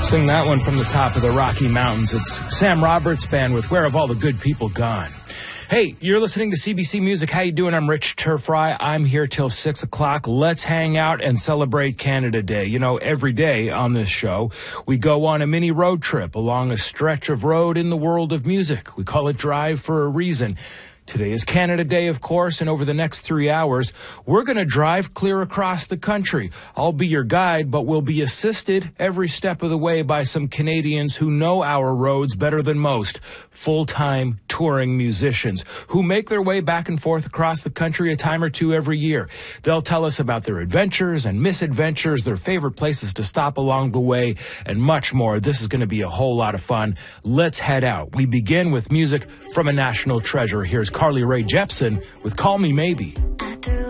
Sing that one from the top of the Rocky Mountains. It's Sam Roberts Band with Where Have All the Good People Gone? Hey, you're listening to CBC Music. How you doing? I'm Rich Turfry. I'm here till 6 o'clock. Let's hang out and celebrate Canada Day. You know, every day on this show, we go on a mini road trip along a stretch of road in the world of music. We call it Drive for a reason. Today is Canada Day, of course, and over the next 3 hours, we're going to drive clear across the country. I'll be your guide, but we'll be assisted every step of the way by some Canadians who know our roads better than most, full-time touring musicians who make their way back and forth across the country a time or two every year. They'll tell us about their adventures and misadventures, their favorite places to stop along the way, and much more. This is going to be a whole lot of fun. Let's head out. We begin with music from a national treasure. Here's Carly Rae Jepsen with Call Me Maybe. I threw